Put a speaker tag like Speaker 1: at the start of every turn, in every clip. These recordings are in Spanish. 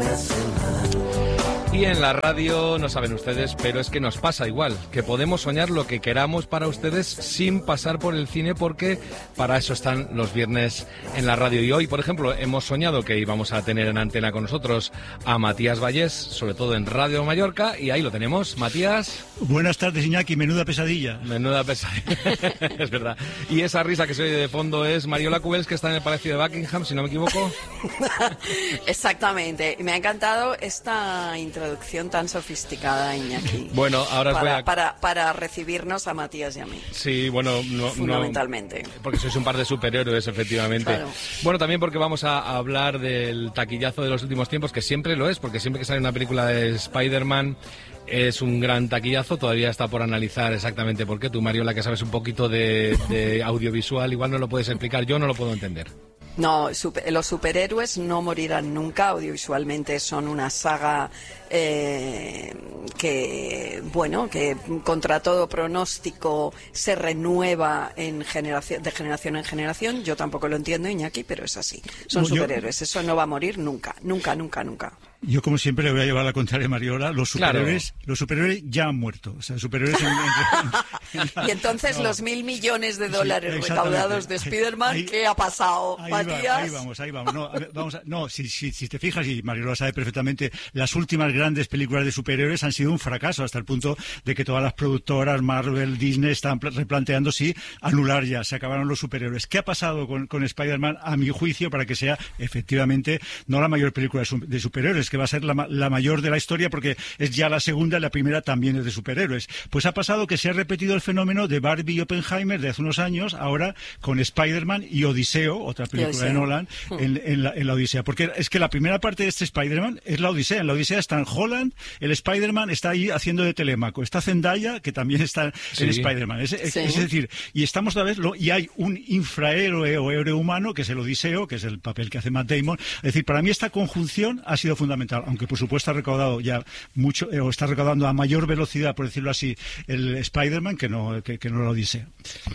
Speaker 1: Y en la radio, no saben ustedes, pero es que nos pasa igual, que podemos soñar lo que queramos para ustedes sin pasar por el cine, porque para eso están los viernes en la radio. Y hoy, por ejemplo, hemos soñado que íbamos a tener en antena con nosotros a Matías Vallés, sobre todo en Radio Mallorca, y ahí lo tenemos. Matías.
Speaker 2: Buenas tardes, Iñaki, menuda pesadilla.
Speaker 1: Menuda pesadilla, es verdad. Y esa risa que se oye de fondo es Mariola Cubels, que está en el Palacio de Buckingham, si no me equivoco.
Speaker 3: Exactamente, me ha encantado esta introducción tan sofisticada, Iñaki.
Speaker 1: Bueno, ahora os voy a...
Speaker 3: para recibirnos a Matías y a mí.
Speaker 1: Sí, bueno,
Speaker 3: fundamentalmente.
Speaker 1: Porque sois un par de superhéroes, efectivamente.
Speaker 3: Claro.
Speaker 1: Bueno, también porque vamos a hablar del taquillazo de los últimos tiempos, que siempre lo es, porque siempre que sale una película de Spider-Man es un gran taquillazo. Todavía está por analizar exactamente por qué. Tú, Mariola, que sabes un poquito de audiovisual, igual no lo puedes explicar. Yo no lo puedo entender.
Speaker 3: No, los superhéroes no morirán nunca. Audiovisualmente son una saga que contra todo pronóstico se renueva de generación en generación. Yo tampoco lo entiendo, Iñaki, pero es así. Son superhéroes, eso no va a morir nunca, nunca, nunca, nunca.
Speaker 2: Yo, como siempre, le voy a llevar la contraria a Mariola. Los superhéroes ya han muerto. O sea, superhéroes
Speaker 3: Y entonces los $1.000 millones recaudados de Spider-Man, ¿qué ha pasado, Matías?
Speaker 2: Ahí vamos. No, si te fijas, y Mariola sabe perfectamente, las últimas grandes películas de superhéroes han sido un fracaso, hasta el punto de que todas las productoras, Marvel, Disney, están replanteando si anular ya. Se acabaron los superhéroes. ¿Qué ha pasado con Spider-Man, a mi juicio, para que sea, efectivamente, no la mayor película de superhéroes, que va a ser la mayor de la historia, porque es ya la segunda y la primera también es de superhéroes? Pues ha pasado que se ha repetido el fenómeno de Barbie y Oppenheimer de hace unos años, ahora con Spider-Man y Odiseo, otra película de Nolan, en la Odisea. Porque es que la primera parte de este Spider-Man es la Odisea. En la Odisea están Holland, el Spider-Man está ahí haciendo de Telémaco, está Zendaya, que también está en Spider-Man. Es decir, y estamos otra vez, y hay un infrahéroe o héroe humano, que es el Odiseo, que es el papel que hace Matt Damon. Es decir, para mí esta conjunción ha sido fundamental, aunque por supuesto ha recaudado ya mucho, o está recaudando a mayor velocidad, por decirlo así, el Spider-Man que no la Odisea.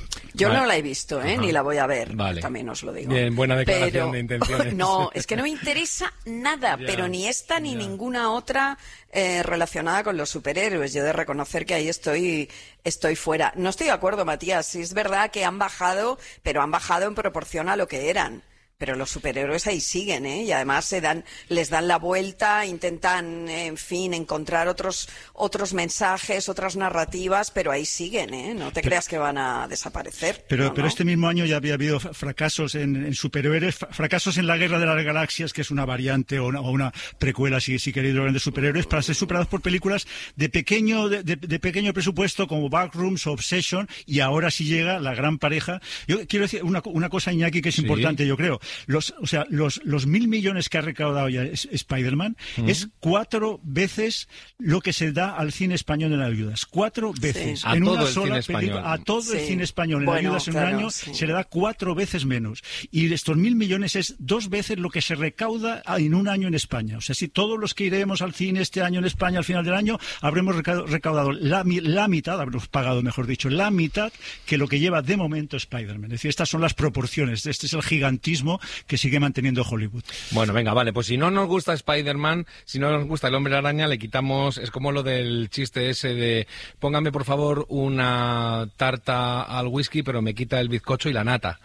Speaker 3: Yo no la he visto, ni la voy a ver,
Speaker 1: vale.
Speaker 3: También os lo digo.
Speaker 1: Bien, buena declaración de intenciones.
Speaker 3: No, es que no me interesa nada, pero ni esta ni ninguna otra relacionada con los superhéroes. Yo he de reconocer que ahí estoy fuera. No estoy de acuerdo, Matías. Sí, es verdad que han bajado, pero han bajado en proporción a lo que eran. Pero los superhéroes ahí siguen, y además les dan la vuelta, intentan, en fin, encontrar otros mensajes, otras narrativas, pero ahí siguen, No te creas que van a desaparecer.
Speaker 2: Pero este mismo año ya había habido fracasos en superhéroes, fracasos en la Guerra de las Galaxias, que es una variante o una precuela, si queréis, de grandes superhéroes, para ser superados por películas de pequeño presupuesto, como Backrooms o Obsession, y ahora sí llega la gran pareja. Yo quiero decir una cosa, Iñaki, que es importante, yo creo. Los 1.000 millones que ha recaudado ya Spider-Man es 4 veces lo que se da al cine español en ayudas. 4 veces.
Speaker 1: A
Speaker 2: en
Speaker 1: todo
Speaker 2: una
Speaker 1: el
Speaker 2: sola
Speaker 1: cine español.
Speaker 2: película. A todo el cine español en ayudas en un año se le da 4 veces menos. Y de estos 1.000 millones es 2 veces lo que se recauda en un año en España. O sea, si todos los que iremos al cine este año en España al final del año habremos recaudado la mitad, habremos pagado, mejor dicho, la mitad que lo que lleva de momento Spider-Man. Es decir, estas son las proporciones. Este es el gigantismo que sigue manteniendo Hollywood.
Speaker 1: Bueno, venga, vale, pues si no nos gusta Spider-Man, si no nos gusta el Hombre Araña, le quitamos, es como lo del chiste ese de póngame por favor una tarta al whisky, pero me quita el bizcocho y la nata.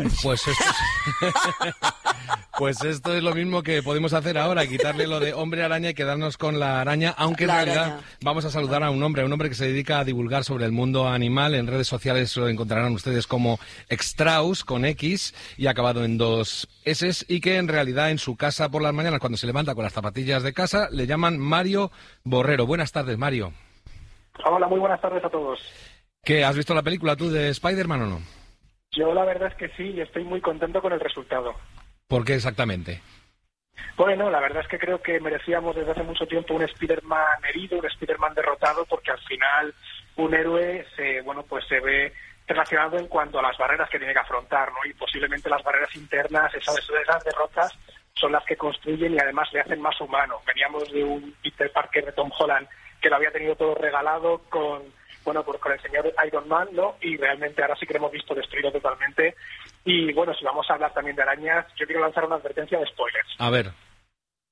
Speaker 1: Pues esto es lo mismo que podemos hacer ahora, quitarle lo de Hombre Araña y quedarnos con la araña, aunque en realidad vamos a saludar a un hombre que se dedica a divulgar sobre el mundo animal. En redes sociales lo encontrarán ustedes como Extraus, con X y acabado en 2 S, y que en realidad en su casa por las mañanas, cuando se levanta con las zapatillas de casa, le llaman Mario Borrero. Buenas tardes, Mario.
Speaker 4: Hola, muy buenas tardes a todos.
Speaker 1: ¿Qué, has visto la película tú de Spider-Man o no?
Speaker 4: Yo la verdad es que sí, y estoy muy contento con el resultado.
Speaker 1: ¿Por qué exactamente?
Speaker 4: Bueno, la verdad es que creo que merecíamos desde hace mucho tiempo un Spider-Man herido, un Spider-Man derrotado, porque al final un héroe se ve relacionado en cuanto a las barreras que tiene que afrontar, ¿no? Y posiblemente las barreras internas, esas derrotas, son las que construyen y además le hacen más humano. Veníamos de un Peter Parker de Tom Holland que lo había tenido todo regalado con el señor Iron Man, ¿no? Y realmente ahora sí que lo hemos visto destruido totalmente. Y bueno, si vamos a hablar también de arañas, yo quiero lanzar una advertencia de spoilers.
Speaker 1: A ver.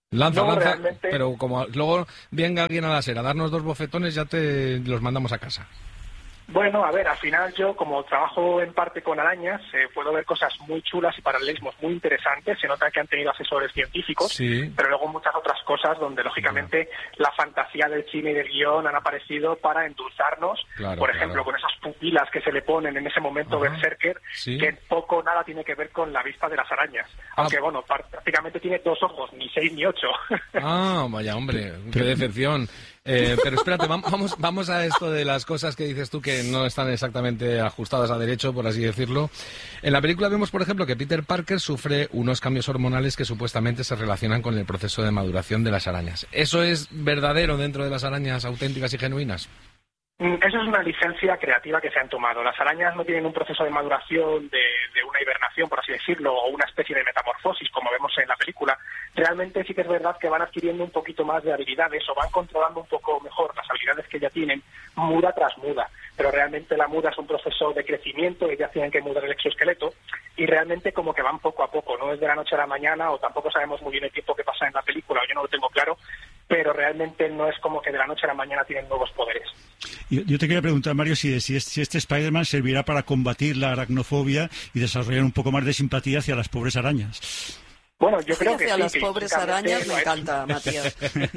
Speaker 1: Lanza,
Speaker 4: realmente...
Speaker 1: pero como luego venga alguien a la SER a darnos 2 bofetones, ya te los mandamos a casa.
Speaker 4: Bueno, a ver, al final yo, como trabajo en parte con arañas, puedo ver cosas muy chulas y paralelismos muy interesantes. Se nota que han tenido asesores científicos,
Speaker 1: sí,
Speaker 4: pero luego muchas otras cosas donde, lógicamente, la fantasía del cine y del guión han aparecido para endulzarnos. Por ejemplo, con esas pupilas que se le ponen en ese momento berserker, que poco o nada tiene que ver con la vista de las arañas. Aunque, bueno, prácticamente tiene 2 ojos, ni 6 ni 8.
Speaker 1: Vaya, hombre, qué decepción. Pero espérate, vamos a esto de las cosas que dices tú que no están exactamente ajustadas a derecho, por así decirlo. En la película vemos, por ejemplo, que Peter Parker sufre unos cambios hormonales que supuestamente se relacionan con el proceso de maduración de las arañas. ¿Eso es verdadero dentro de las arañas auténticas y genuinas?
Speaker 4: Eso es una licencia creativa que se han tomado. Las arañas no tienen un proceso de maduración de una hibernación, por así decirlo, o una especie de metamorfosis, como vemos en la película. Realmente sí que es verdad que van adquiriendo un poquito más de habilidades o van controlando un poco mejor las habilidades que ya tienen, muda tras muda. Pero realmente la muda es un proceso de crecimiento, ellas tienen que mudar el exoesqueleto y realmente como que van poco a poco, no es de la noche a la mañana o tampoco sabemos muy bien el tiempo que pasa en la película, o yo no lo tengo claro, pero realmente no es como que de la noche a la mañana tienen nuevos poderes.
Speaker 2: Yo te quería preguntar, Mario, si este Spider-Man servirá para combatir la aracnofobia y desarrollar un poco más de simpatía hacia las pobres arañas.
Speaker 4: Bueno, yo creo que
Speaker 3: hacia
Speaker 4: sí,
Speaker 3: las pobres arañas me encanta, Matías.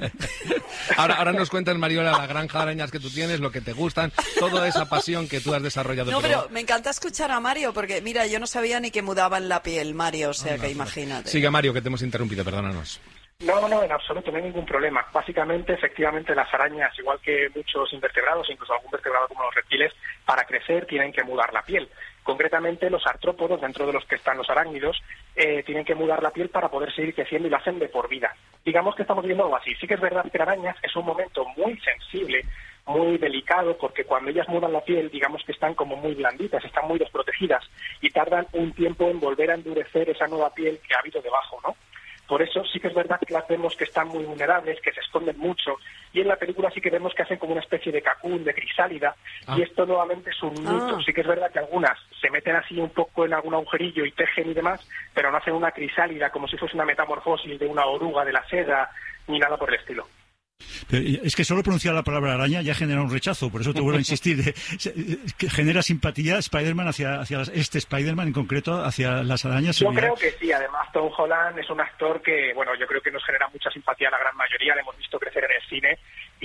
Speaker 1: Ahora nos cuentas, Mariola, la granja de arañas que tú tienes, lo que te gustan, toda esa pasión que tú has desarrollado.
Speaker 3: No, pero me encanta escuchar a Mario, porque mira, yo no sabía ni que mudaban la piel, Mario, o sea que imagínate.
Speaker 1: Sigue, Mario, que te hemos interrumpido, perdónanos.
Speaker 4: No, en absoluto, no hay ningún problema. Básicamente, efectivamente, las arañas, igual que muchos invertebrados, incluso algún vertebrado como los reptiles, para crecer tienen que mudar la piel. Concretamente, los artrópodos, dentro de los que están los arácnidos, tienen que mudar la piel para poder seguir creciendo y lo hacen de por vida. Digamos que estamos viendo algo así. Sí que es verdad que arañas es un momento muy sensible, muy delicado, porque cuando ellas mudan la piel, digamos que están como muy blanditas, están muy desprotegidas y tardan un tiempo en volver a endurecer esa nueva piel que ha habido debajo, ¿no? Por eso sí que es verdad que las vemos que están muy vulnerables, que se esconden mucho, y en la película sí que vemos que hacen como una especie de cacún, de crisálida, y esto nuevamente es un mito. Sí que es verdad que algunas se meten así un poco en algún agujerillo y tejen y demás, pero no hacen una crisálida como si fuese una metamorfosis de una oruga de la seda, ni nada por el estilo.
Speaker 2: Pero es que solo pronunciar la palabra araña ya genera un rechazo, por eso te vuelvo a insistir. Que genera simpatía Spider-Man hacia este Spider-Man en concreto, hacia las arañas.
Speaker 4: Yo creo que sí, además Tom Holland es un actor que, bueno, yo creo que nos genera mucha simpatía a la gran mayoría, le hemos visto crecer en el cine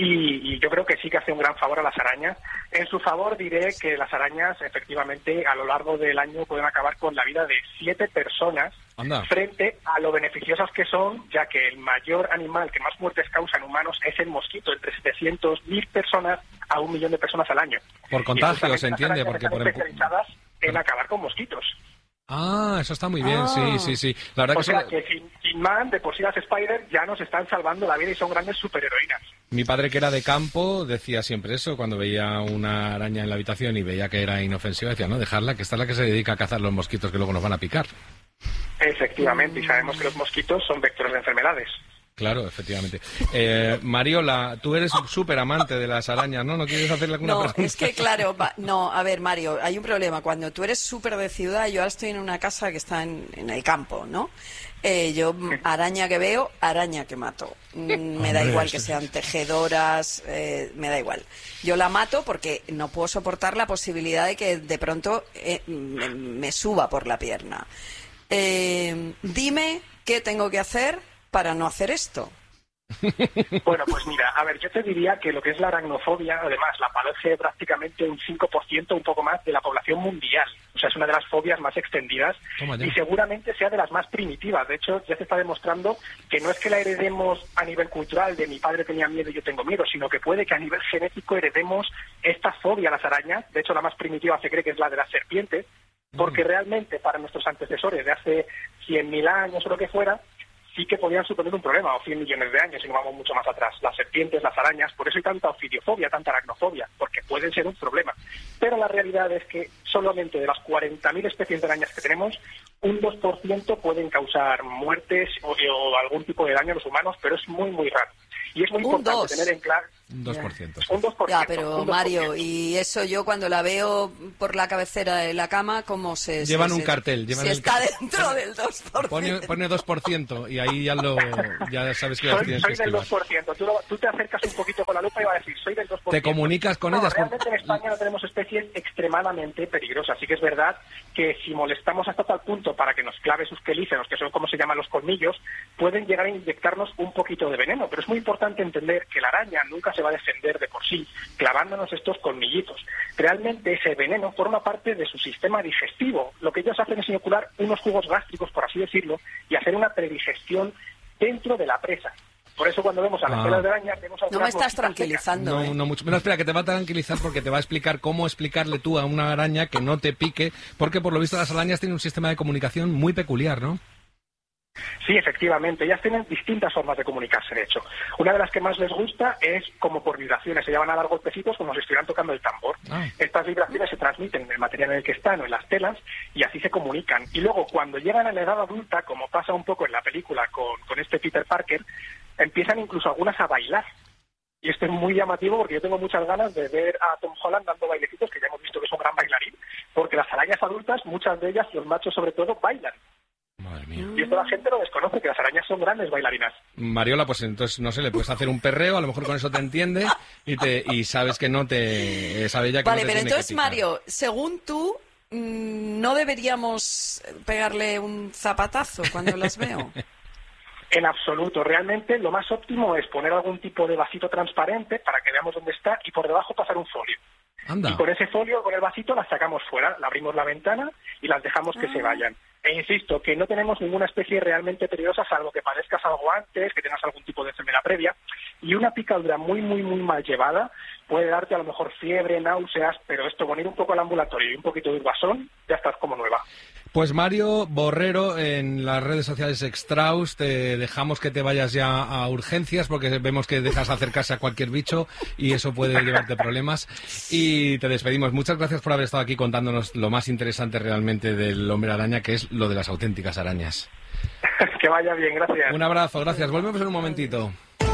Speaker 4: y yo creo que sí que hace un gran favor a las arañas. En su favor diré que las arañas efectivamente a lo largo del año pueden acabar con la vida de 7 personas.
Speaker 1: Anda.
Speaker 4: Frente a lo beneficiosas que son, ya que el mayor animal que más muertes causa en humanos es el mosquito, entre 700.000 personas a 1 millón de personas al año.
Speaker 1: Por contagio, se entiende, porque
Speaker 4: están especializadas en acabar con mosquitos.
Speaker 1: Eso está muy bien, sí. La verdad
Speaker 4: que sin Man, de por sí las Spider ya nos están salvando la vida y son grandes superheroínas.
Speaker 1: Mi padre, que era de campo, decía siempre eso, cuando veía una araña en la habitación y veía que era inofensiva, decía, no, dejarla, que esta es la que se dedica a cazar los mosquitos que luego nos van a picar.
Speaker 4: Efectivamente, y sabemos que los mosquitos son vectores de enfermedades.
Speaker 1: Claro, efectivamente. Mariola, tú eres súper amante de las arañas, ¿no? ¿No quieres hacerle alguna pregunta?
Speaker 3: No, es que claro, a ver, Mario, hay un problema. Cuando tú eres súper de ciudad, yo ahora estoy en una casa que está en el campo, ¿no? Yo, araña que veo, araña que mato. Me da igual que sean tejedoras, me da igual. Yo la mato porque no puedo soportar la posibilidad de que de pronto me suba por la pierna. Dime qué tengo que hacer para no hacer esto.
Speaker 4: Bueno, pues mira, a ver, yo te diría que lo que es la aracnofobia, además, la padece prácticamente un 5%, un poco más, de la población mundial. O sea, es una de las fobias más extendidas y seguramente sea de las más primitivas. De hecho, ya se está demostrando que no es que la heredemos a nivel cultural, de mi padre tenía miedo y yo tengo miedo, sino que puede que a nivel genético heredemos esta fobia a las arañas. De hecho, la más primitiva se cree que es la de las serpientes, porque realmente para nuestros antecesores de hace 100.000 años o lo que fuera, sí que podían suponer un problema, o 100 millones de años, si no vamos mucho más atrás. Las serpientes, las arañas, por eso hay tanta ofidiofobia, tanta aracnofobia, porque pueden ser un problema. Pero la realidad es que solamente de las 40.000 especies de arañas que tenemos, un 2% pueden causar muertes o algún tipo de daño a los humanos, pero es muy, muy raro. Y es muy importante tener en claro...
Speaker 1: Un 2%.
Speaker 4: Un 2%.
Speaker 3: Ya, pero Mario, y eso yo cuando la veo por la cabecera de la cama, ¿cómo se...?
Speaker 1: Llevan un cartel.
Speaker 3: Si está dentro del 2%.
Speaker 1: Pone 2% y ahí ya sabes que...
Speaker 4: Soy del 2%. Tú te acercas un poquito con la lupa y vas a decir, soy del 2%.
Speaker 1: ¿Te comunicas con ellas?
Speaker 4: Realmente en España no tenemos especies extremadamente peligrosas. Así que es verdad que si molestamos hasta tal punto para que nos clave sus quelíceros, que son como se llaman los colmillos, pueden llegar a inyectarnos un poquito de veneno. Pero es muy importante entender que la araña nunca se va a defender de por sí, clavándonos estos colmillitos. Realmente ese veneno forma parte de su sistema digestivo. Lo que ellos hacen es inocular unos jugos gástricos, por así decirlo, y hacer una predigestión dentro de la presa. Por eso cuando vemos a las pelas de araña vemos algunas...
Speaker 3: No me estás tranquilizando.
Speaker 1: No mucho. Bueno, espera, que te va a tranquilizar porque te va a explicar cómo explicarle tú a una araña que no te pique, porque por lo visto las arañas tienen un sistema de comunicación muy peculiar, ¿no?
Speaker 4: Sí, efectivamente. Ellas tienen distintas formas de comunicarse, de hecho. Una de las que más les gusta es como por vibraciones. Se llevan a dar golpecitos como si estuvieran tocando el tambor. Estas vibraciones se transmiten en el material en el que están o en las telas y así se comunican. Y luego, cuando llegan a la edad adulta, como pasa un poco en la película con este Peter Parker, empiezan incluso algunas a bailar. Y esto es muy llamativo porque yo tengo muchas ganas de ver a Tom Holland dando bailecitos, que ya hemos visto que es un gran bailarín, porque las arañas adultas, muchas de ellas, los machos sobre todo, bailan.
Speaker 1: Madre mía.
Speaker 4: Y esto la gente lo desconoce, que las arañas son grandes bailarinas.
Speaker 1: Mariola, pues entonces, no sé, le puedes hacer un perreo, a lo mejor con eso te entiende y sabes que no te... sabe ya que
Speaker 3: vale,
Speaker 1: no te
Speaker 3: pero
Speaker 1: tiene
Speaker 3: entonces,
Speaker 1: que picar.
Speaker 3: Mario, según tú, ¿no deberíamos pegarle un zapatazo cuando las veo?
Speaker 4: En absoluto. Realmente lo más óptimo es poner algún tipo de vasito transparente para que veamos dónde está y por debajo pasar un folio.
Speaker 1: Anda.
Speaker 4: Y con ese folio, con el vasito, las sacamos fuera, le abrimos la ventana y las dejamos que se vayan. E insisto, que no tenemos ninguna especie realmente peligrosa, salvo que padezcas algo antes, que tengas algún tipo de enfermedad previa. Y una picadura muy mal llevada puede darte a lo mejor fiebre, náuseas, pero esto con ir un poco al ambulatorio y un poquito de Urbasón, ya estás como nueva.
Speaker 1: Pues Mario Borrero, en las redes sociales Extraus, te dejamos que te vayas ya a urgencias porque vemos que dejas acercarse a cualquier bicho y eso puede llevarte problemas. Y te despedimos. Muchas gracias por haber estado aquí contándonos lo más interesante realmente del hombre araña, que es lo de las auténticas arañas.
Speaker 4: Que vaya bien, gracias.
Speaker 1: Un abrazo, gracias. Volvemos en un momentito.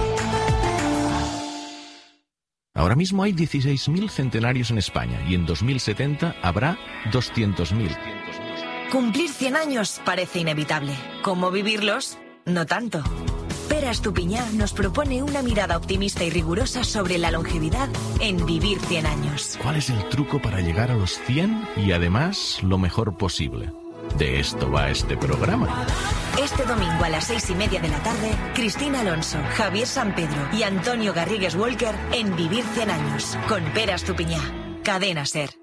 Speaker 5: Ahora mismo hay 16.000 centenarios en España y en 2070 habrá 200.000.
Speaker 6: Cumplir 100 años parece inevitable. ¿Cómo vivirlos? No tanto. Pere Estupiñá nos propone una mirada optimista y rigurosa sobre la longevidad en Vivir 100 años.
Speaker 5: ¿Cuál es el truco para llegar a los 100 y además lo mejor posible? De esto va este programa.
Speaker 6: Este domingo a las 6:30 de la tarde, Cristina Alonso, Javier Sampedro y Antonio Garrigues Walker en Vivir 100 años con Pere Estupiñá. Cadena SER.